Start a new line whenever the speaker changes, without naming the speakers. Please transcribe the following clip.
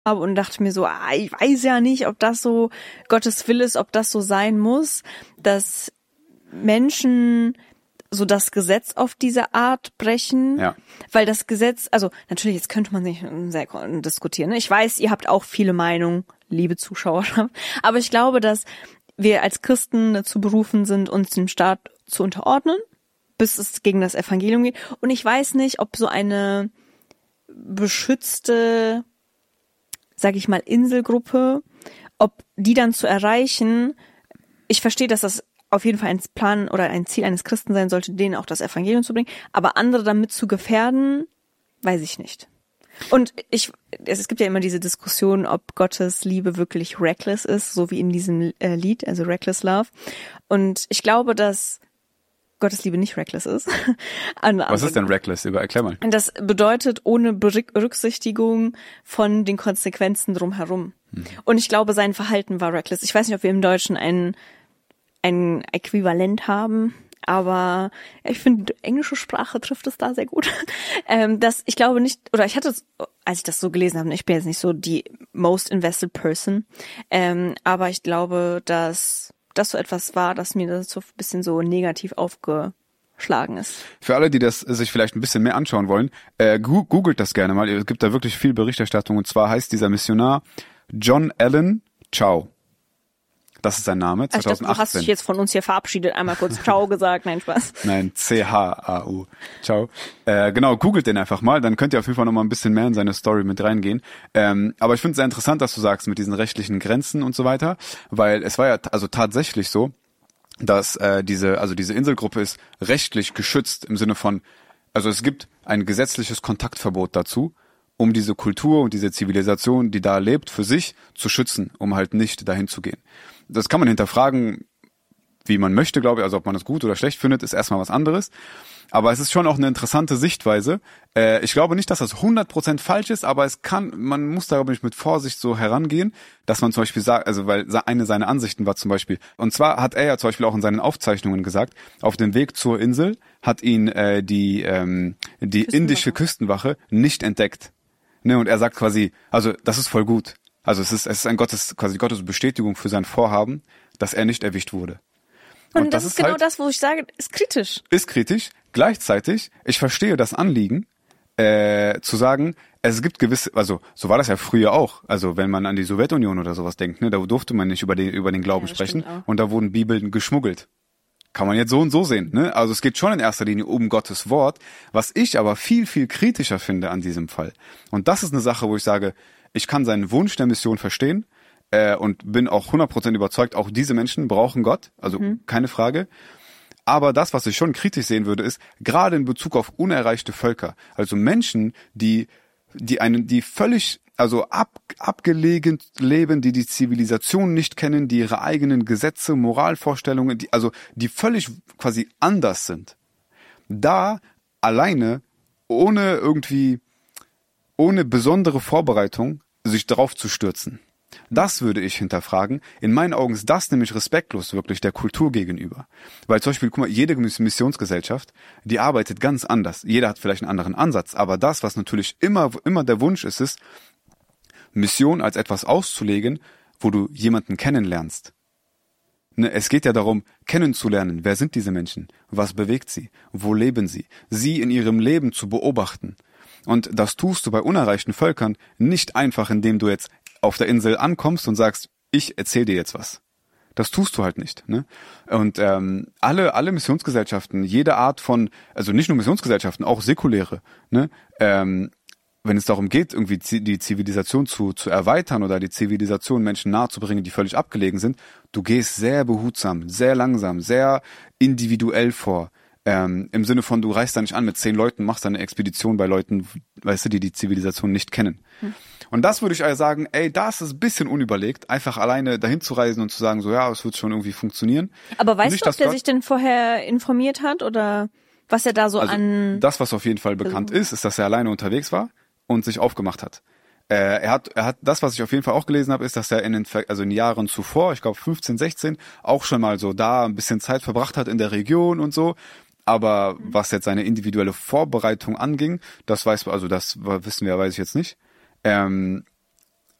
und dachte mir so, ich weiß ja nicht, ob das so Gottes Wille ist, ob das so sein muss, dass Menschen so das Gesetz auf diese Art brechen.
Ja.
Weil das Gesetz, also natürlich, jetzt könnte man sich sehr diskutieren. Ne? Ich weiß, ihr habt auch viele Meinungen, liebe Zuschauer, aber ich glaube, dass wir als Christen dazu berufen sind, uns dem Staat zu unterordnen, bis es gegen das Evangelium geht. Und ich weiß nicht, ob so eine beschützte, sag ich mal, Inselgruppe, ob die dann zu erreichen, ich verstehe, dass das auf jeden Fall ein Plan oder ein Ziel eines Christen sein sollte, denen auch das Evangelium zu bringen, aber andere damit zu gefährden, weiß ich nicht. Und es gibt ja immer diese Diskussion, ob Gottes Liebe wirklich reckless ist, so wie in diesem Lied, also Reckless Love. Und ich glaube, dass Gottes Liebe nicht reckless ist.
Was ist denn reckless? Erklär mal.
Das bedeutet ohne Berücksichtigung von den Konsequenzen drumherum. Und ich glaube, sein Verhalten war reckless. Ich weiß nicht, ob wir im Deutschen ein Äquivalent haben, aber ich finde, die englische Sprache trifft es da sehr gut. Ich glaube nicht, oder ich hatte es, als ich das so gelesen habe, ich bin jetzt nicht so die most invested person, aber ich glaube, dass das so etwas war, dass mir das so ein bisschen so negativ aufgeschlagen ist.
Für alle, die das sich vielleicht ein bisschen mehr anschauen wollen, googelt das gerne mal. Es gibt da wirklich viel Berichterstattung, und zwar heißt dieser Missionar John Allen Chau. Das ist sein Name, 2018.
Ich dachte, du hast dich jetzt von uns hier verabschiedet, einmal kurz Ciao gesagt, nein, Spaß.
Nein, C-H-A-U, Ciao. Genau, googelt den einfach mal, dann könnt ihr auf jeden Fall noch mal ein bisschen mehr in seine Story mit reingehen. Aber ich finde es sehr interessant, dass du sagst, mit diesen rechtlichen Grenzen und so weiter, weil es war ja also tatsächlich so, dass diese Inselgruppe ist rechtlich geschützt im Sinne von, also es gibt ein gesetzliches Kontaktverbot dazu, um diese Kultur und diese Zivilisation, die da lebt, für sich zu schützen, um halt nicht dahin zu gehen. Das kann man hinterfragen, wie man möchte, glaube ich. Also ob man das gut oder schlecht findet, ist erstmal was anderes. Aber es ist schon auch eine interessante Sichtweise. Ich glaube nicht, dass das 100% falsch ist, aber man muss da, glaube ich, mit Vorsicht so herangehen, dass man zum Beispiel sagt, also weil eine seiner Ansichten war zum Beispiel, und zwar hat er ja zum Beispiel auch in seinen Aufzeichnungen gesagt, auf dem Weg zur Insel hat ihn die indische Küstenwache nicht entdeckt. Ne, und er sagt quasi, also das ist voll gut. Also es ist Gottes Bestätigung für sein Vorhaben, dass er nicht erwischt wurde.
Und das ist genau das, wo ich sage, ist kritisch.
Ist kritisch. Gleichzeitig, ich verstehe das Anliegen, zu sagen, es gibt gewisse, also so war das ja früher auch. Also wenn man an die Sowjetunion oder sowas denkt, ne, da durfte man nicht über den Glauben sprechen, und da wurden Bibeln geschmuggelt. Kann man jetzt so und so sehen, ne? Also es geht schon in erster Linie um Gottes Wort, was ich aber viel, viel kritischer finde an diesem Fall. Und das ist eine Sache, wo ich sage, ich kann seinen Wunsch der Mission verstehen, und bin auch 100% überzeugt, auch diese Menschen brauchen Gott, also keine Frage. Aber das, was ich schon kritisch sehen würde, ist, gerade in Bezug auf unerreichte Völker, also Menschen, die völlig, also abgelegen leben, die Zivilisation nicht kennen, die ihre eigenen Gesetze, Moralvorstellungen, die völlig quasi anders sind. Da alleine, ohne besondere Vorbereitung, sich drauf zu stürzen. Das würde ich hinterfragen. In meinen Augen ist das nämlich respektlos wirklich der Kultur gegenüber. Weil zum Beispiel, guck mal, jede Missionsgesellschaft, die arbeitet ganz anders. Jeder hat vielleicht einen anderen Ansatz. Aber das, was natürlich immer der Wunsch ist, Mission als etwas auszulegen, wo du jemanden kennenlernst. Ne, es geht ja darum, kennenzulernen. Wer sind diese Menschen? Was bewegt sie? Wo leben sie? Sie in ihrem Leben zu beobachten. Und das tust du bei unerreichten Völkern nicht einfach, indem du jetzt auf der Insel ankommst und sagst, ich erzähl dir jetzt was. Das tust du halt nicht, ne? Und alle Missionsgesellschaften, jede Art von, also nicht nur Missionsgesellschaften, auch säkuläre, ne? Wenn es darum geht, irgendwie die Zivilisation zu erweitern oder die Zivilisation Menschen nahezubringen, die völlig abgelegen sind, du gehst sehr behutsam, sehr langsam, sehr individuell vor. Im Sinne von, du reist da nicht an mit 10 Leuten, machst da eine Expedition bei Leuten, weißt du, die Zivilisation nicht kennen. Und das würde ich also sagen, das ist ein bisschen unüberlegt, einfach alleine dahin zu reisen und zu sagen, so ja, es wird schon irgendwie funktionieren.
Aber weißt du, ob der sich denn vorher informiert hat oder was er da so an...
Das, was auf jeden Fall bekannt ist, dass er alleine unterwegs war und sich aufgemacht hat. Er hat das, was ich auf jeden Fall auch gelesen habe, ist, dass er in den Jahren zuvor, ich glaube 15, 16, auch schon mal so da ein bisschen Zeit verbracht hat in der Region und so. Aber was jetzt seine individuelle Vorbereitung anging, das wissen wir, weiß ich jetzt nicht.